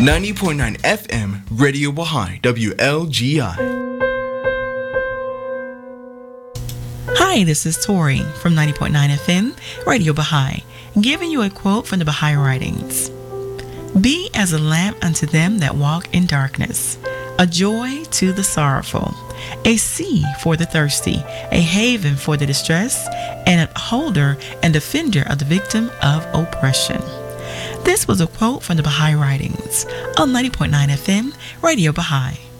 90.9 FM, Radio Baha'i, WLGI. Hi, this is Tori from 90.9 FM, Radio Baha'i, giving you a quote from the Baha'i writings. Be as a lamp unto them that walk in darkness, a joy to the sorrowful, a sea for the thirsty, a haven for the distressed, and an upholder and defender of the victim of oppression. This was a quote from the Baha'i writings on 90.9 FM, Radio Baha'i.